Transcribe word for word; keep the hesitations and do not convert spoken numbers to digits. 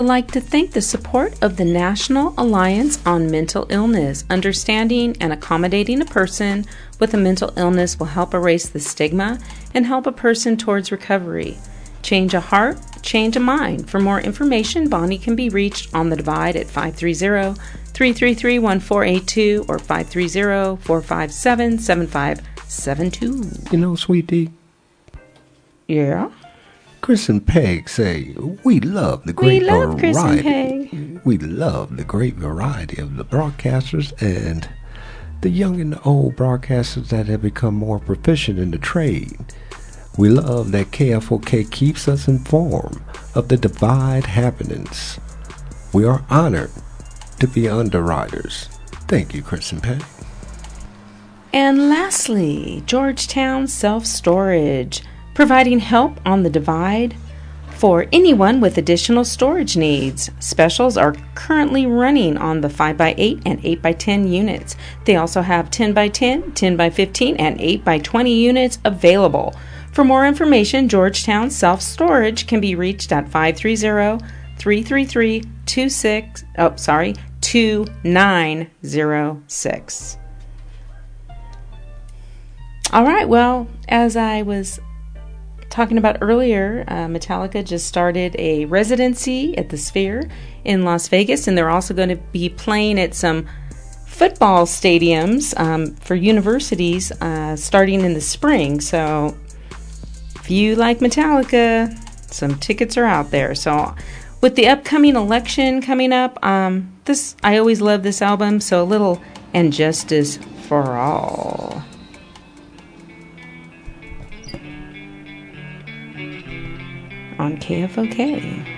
I'd like to thank the support of the National Alliance on Mental Illness. Understanding and accommodating a person with a mental illness will help erase the stigma and help a person towards recovery. Change a heart, change a mind. For more information, Bonnie can be reached on the Divide at five three zero, three three three, one four eight two or five three zero, four five seven, seven five seven two. You know, sweetie. Yeah? Chris and Peg say, we love the great we love variety. Chris and Peg. We love the great variety of the broadcasters and the young and the old broadcasters that have become more proficient in the trade. We love that K F O K keeps us informed of the Divide happenings. We are honored to be underwriters. Thank you, Chris and Peg. And lastly, Georgetown Self-Storage, providing help on the Divide for anyone with additional storage needs. Specials are currently running on the five by eight and eight by ten units. They also have ten by ten, ten by fifteen, and eight by twenty units available. For more information, Georgetown Self-Storage can be reached at five three zero, three three three, two six, oh, sorry, two nine zero six. All right, well, as I was talking about earlier, uh, Metallica just started a residency at the Sphere in Las Vegas, and they're also going to be playing at some football stadiums um, for universities uh, starting in the spring. So if you like Metallica, some tickets are out there. So with the upcoming election coming up, um, this I always love this album, so a little And Justice for All. On K F O K.